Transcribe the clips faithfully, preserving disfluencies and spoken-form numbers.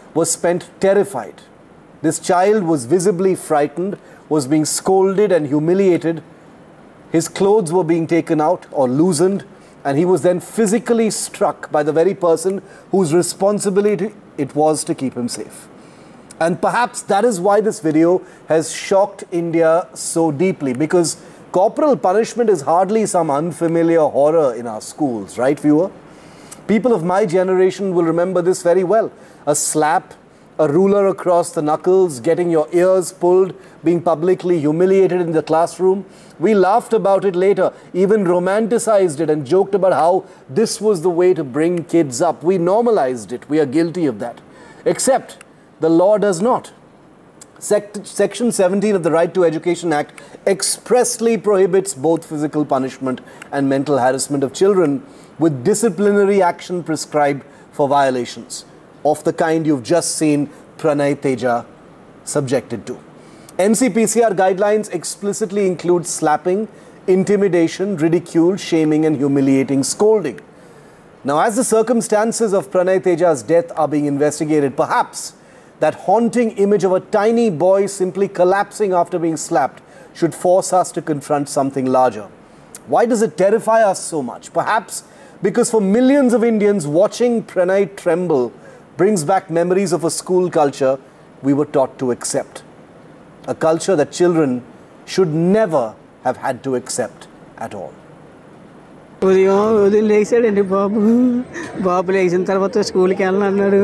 was spent terrified. This child was visibly frightened, was being scolded and humiliated. His clothes were being taken out or loosened, and he was then physically struck by the very person whose responsibility it was to keep him safe. And perhaps that is why this video has shocked India so deeply, because corporal punishment is hardly some unfamiliar horror in our schools, right, viewer? People of my generation will remember this very well. A slap, a ruler across the knuckles, getting your ears pulled, being publicly humiliated in the classroom. We laughed about it later, even romanticized it and joked about how this was the way to bring kids up. We normalized it. We are guilty of that. Except the law does not. Sect Section seventeen of the Right to Education Act expressly prohibits both physical punishment and mental harassment of children, with disciplinary action prescribed for violations of the kind you've just seen Pranay Teja subjected to. N C P C R guidelines explicitly include slapping, intimidation, ridicule, shaming and humiliating scolding. Now, as the circumstances of Pranay Teja's death are being investigated, perhaps that haunting image of a tiny boy simply collapsing after being slapped should force us to confront something larger. Why does it terrify us so much? Perhaps because for millions of Indians, watching Pranay tremble brings back memories of a school culture we were taught to accept. A culture that children should never have had to accept at all. ఉదయం ఉదయం లేచాడండి బాబు బాబు లేచిన తర్వాత స్కూల్కి వెళ్ళనన్నాడు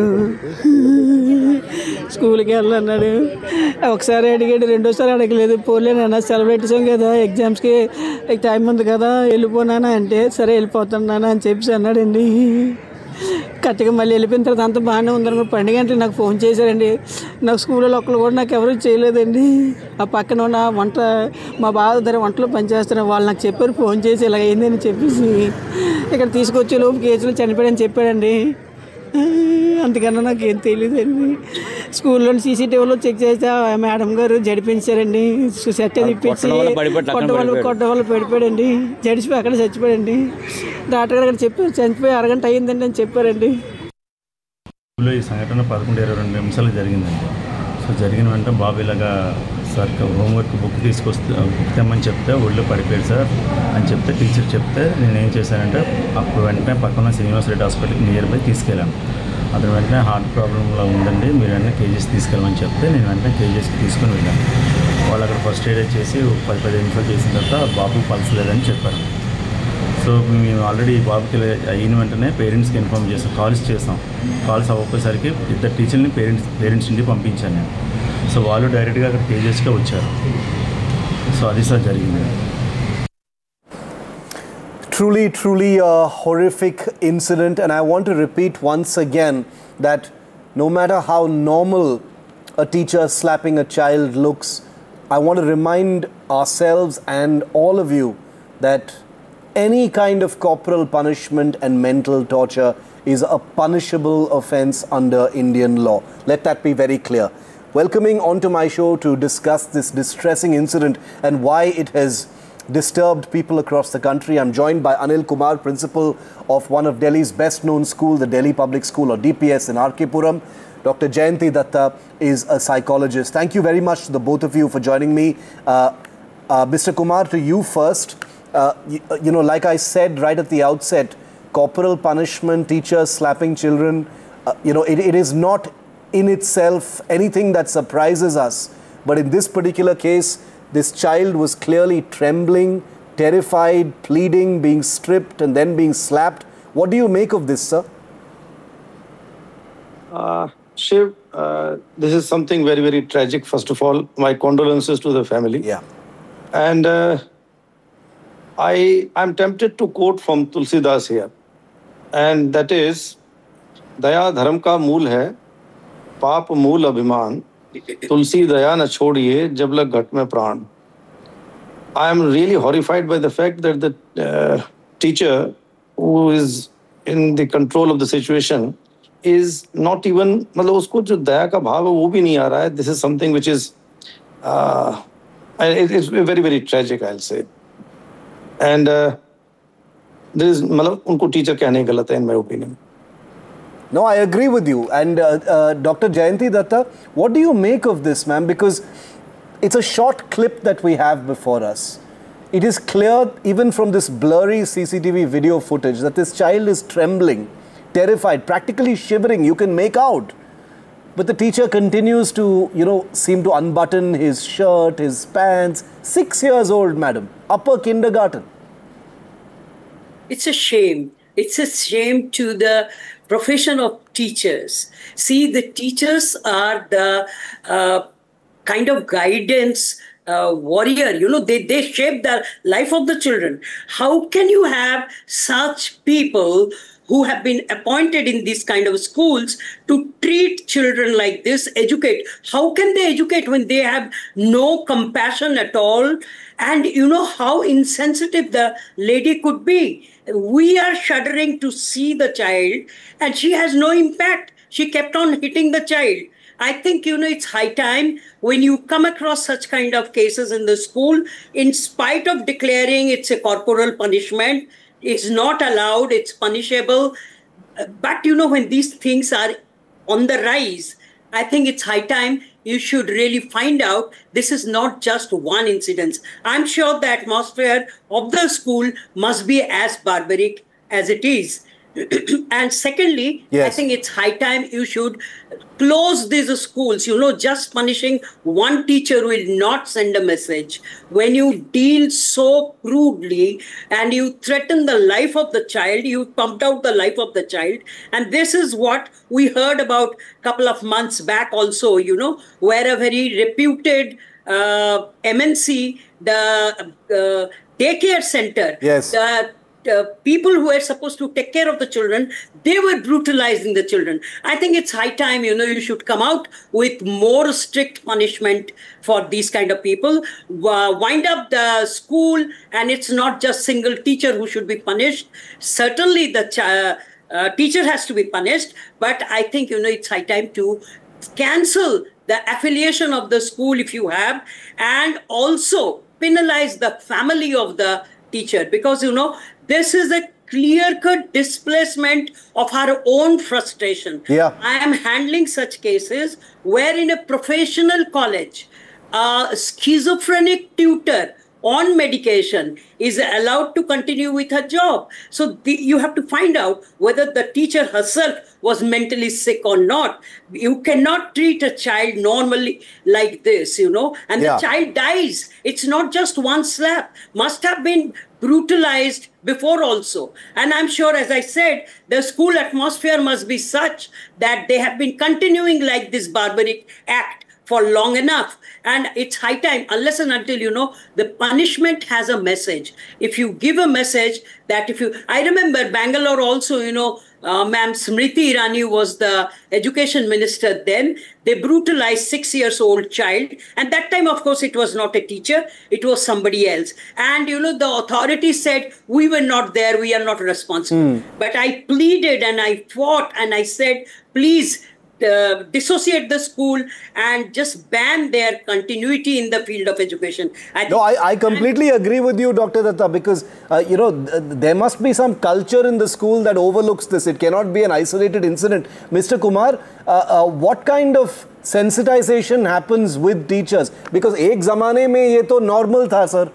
స్కూల్కి వెళ్ళనన్నాడు ఒకసారి అడిగాడు రెండోసారి అడగలేదు పోలేనన్నా సెలవు పెట్టాం కదా ఎగ్జామ్స్కి టైం ఉంది కదా వెళ్ళిపోనానా అంటే సరే వెళ్ళిపోతున్నానా అని చెప్పేసి అన్నాడండి కరెక్ట్గా మళ్ళీ వెళ్ళిపోయిన తర్వాత అంతా బాగానే ఉందనుకో పండుగ గంటలు నాకు ఫోన్ చేశారండి నాకు స్కూల్లో ఒక్కరు కూడా నాకు ఎవరు చేయలేదండి ఆ పక్కన ఉన్న వంట మా బావ దగ్గర వంటలో పనిచేస్తున్నారు వాళ్ళు నాకు చెప్పారు ఫోన్ చేసి ఇలా అయిందని చెప్పేసి ఇక్కడ తీసుకొచ్చే లోపు కేసులో చనిపోయాడని చెప్పాడండి అంతకన్నా నాకేం తెలియదండి స్కూల్లో సీసీటీవీలో చెక్ చేస్తే మేడం గారు జడిపించారండి సెట్ తిప్పించి కొట్ట వాళ్ళు కొట్ట వాళ్ళు పడిపోయాడండి జడిచిపోయి అక్కడ చచ్చిపోయాడండి డాక్టర్ గారు అక్కడ చెప్పారు చనిపోయి అరగంట అయ్యిందండి అని చెప్పారండి. స్కూల్లో ఈ సంఘటన పదకొండు ఇరవై రెండు నిమిషాలు జరిగిందండి. సో జరిగిన వెంటనే బాబు ఇలాగా సార్ హోంవర్క్ బుక్ తీసుకొస్తే బుక్ తెమ్మని చెప్తే ఒళ్ళు పడిపోయాడు సార్ అని చెప్తే టీచర్ చెప్తే నేను ఏం చేశానంటే అప్పుడు వెంటనే పక్కన శ్రీనివాస్ రెడ్డి హాస్పిటల్కి నియర్ బై తీసుకెళ్ళాను. అతను వెంటనే హార్ట్ ప్రాబ్లంలో ఉందండి మీరు వెంటనే కేజీస్ తీసుకెళ్ళమని చెప్తే నేను వెంటనే కేజీస్కి తీసుకొని వెళ్ళాను. వాళ్ళు అక్కడ ఫస్ట్ ఎయిడ్ చేసి పది పదిహేను నిమిషాలు చేసిన తర్వాత బాబు పల్స్ లేదని చెప్పారు. సో మేము ఆల్రెడీ బాబుకి అయిన వెంటనే పేరెంట్స్కి ఇన్ఫార్మ్ చేసాం, కాల్స్ చేసాం. కాల్స్ అవ్వకపోయేసరికి ఇద్దరు టీచర్ని పేరెంట్స్ పేరెంట్స్ ఇంటికి పంపించాను నేను. సో వాళ్ళు డైరెక్ట్గా అక్కడ కేజెస్కే వచ్చారు. సో అది సార్ జరిగింది. Truly, truly a horrific incident, and I want to repeat once again that no matter how normal a teacher slapping a child looks, I want to remind ourselves and all of you that any kind of corporal punishment and mental torture is a punishable offence under Indian law. Let that be very clear. Welcoming onto my show to discuss this distressing incident and why it has disturbed people across the country, I'm joined by Anil Kumar, principal of one of Delhi's best known school, the Delhi Public School or D P S in R K Puram. Doctor Jayanti Datta is a psychologist. Thank you very much to the both of you for joining me. Uh, uh, Mister Kumar, to you first. Uh, you, you know, like I said right at the outset, corporal punishment, teachers slapping children, uh, you know, it, it is not in itself anything that surprises us. But in this particular case, this child was clearly trembling, terrified, pleading, being stripped and then being slapped. What do you make of this, sir? Uh, Shiv, uh, this is something very, very tragic. First of all, my condolences to the family. Yeah. And uh, I, I'm tempted to quote from Tulsidas here. And that is, Daya dharm ka mool hai, paap mool abhiman. तुलसी दया न छोड़िए जब लग घट में प्राण. I am really horrified by the fact that the uh, teacher who is in the control of the situation is not even, मतलब उसको जो दया का भाव है वो भी नहीं आ रहा है. This is something which is uh, it is very very tragic, I'll say. And uh, there is, मतलब उनको टीचर कहने गलत है in my opinion. No, I agree with you. And uh, uh, Doctor Jayanti Datta, what do you make of this, ma'am? Because it's a short clip that we have before us. It is clear, even from this blurry C C T V video footage, that this child is trembling, terrified, practically shivering. You can make out. But the teacher continues to, you know, seem to unbutton his shirt, his pants. Six years old, madam, upper kindergarten. It's a shame. It's a shame to the profession of teachers. See, the teachers are the uh, kind of guidance uh, warrior. You know, they, they shape the life of the children. How can you have such people who have been appointed in these kind of schools to treat children like this, educate? How can they educate when they have no compassion at all? And you know how insensitive the lady could be. We are shuddering to see the child, and she has no impact. She kept on hitting the child. I think, you know, it's high time when you come across such kind of cases in the school, in spite of declaring it's a corporal punishment, it's not allowed, it's punishable. But, you know, when these things are on the rise, I think it's high time you should really find out this is not just one incident. I'm sure the atmosphere of the school must be as barbaric as it is. And secondly, yes. I think it's high time you should close these schools. You know, just punishing one teacher will not send a message. When you deal so crudely and you threaten the life of the child, you pumped out the life of the child. And this is what we heard about a couple of months back also, you know, where a very reputed uh, M N C, the uh, daycare center, yes. the Uh, people who were supposed to take care of the children, they were brutalizing the children. I think it's high time, you know, you should come out with more strict punishment for these kind of people. Uh, wind up the school, and it's not just single teacher who should be punished. Certainly the ch- uh, teacher has to be punished, but I think, you know, it's high time to cancel the affiliation of the school if you have, and also penalize the family of the teacher, because, you know, this is a clear-cut displacement of our own frustration. Yeah. I am handling such cases where in a professional college, a schizophrenic tutor on medication is allowed to continue with her job. So the, you have to find out whether the teacher herself was mentally sick or not. You cannot treat a child normally like this, you know, and Yeah. the child dies. It's not just one slap. Must have been brutalized before also. And I'm sure, as I said, the school atmosphere must be such that they have been continuing like this barbaric act for long enough. And it's high time, unless and until, you know, the punishment has a message. If you give a message that if you, I remember Bangalore also, you know, uh, ma'am Smriti Irani was the education minister then. They brutalized six years old child. And that time, of course, it was not a teacher. It was somebody else. And, you know, the authorities said, we were not there. We are not responsible. Mm. But I pleaded and I fought and I said, please, Uh, dissociate the school and just ban their continuity in the field of education. I no, I, I completely agree with you, Doctor Datta, because, uh, you know, th there must be some culture in the school that overlooks this. It cannot be an isolated incident. Mister Kumar, uh, uh, what kind of sensitization happens with teachers? Because ek zamane mein ye to normal tha, sir.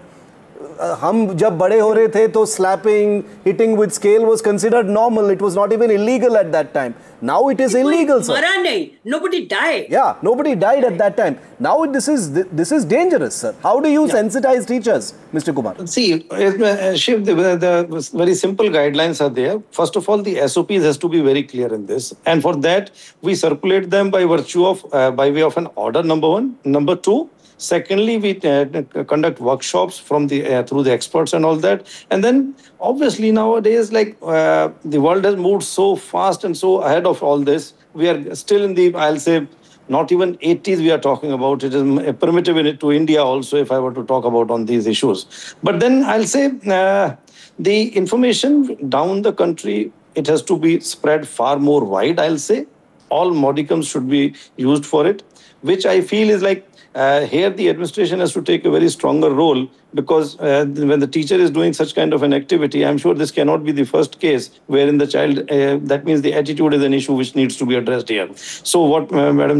हम जब बड़े हो रहे थे तो slapping, hitting with scale was considered normal. It was not even illegal at that time. Now it is illegal, sir. मरा नहीं, nobody died. Yeah, nobody died at that time. Now this is this is dangerous, sir. How do you yeah. sensitize teachers, Mister Kumar? See, Shiv, the, the very simple guidelines are there. First of all, the S O Ps has to be very clear in this, and for that we circulate them by virtue of uh, by way of an order. Number one, number two. Secondly, we uh, conduct workshops from the uh, through the experts and all that. And then, obviously, nowadays, like uh, the world has moved so fast and so ahead of all this. We are still in the, I'll say, not even eighties we are talking about. It is primitive in it to India also, if I were to talk about on these issues. But then I'll say uh, the information down the country, it has to be spread far more wide, I'll say. all modicums should be used for it, which I feel is like uh, here the administration has to take a very stronger role, because uh, when the teacher is doing such kind of an activity, I'm sure this cannot be the first case wherein the child, uh, that means the attitude is an issue which needs to be addressed here. So what uh, Madam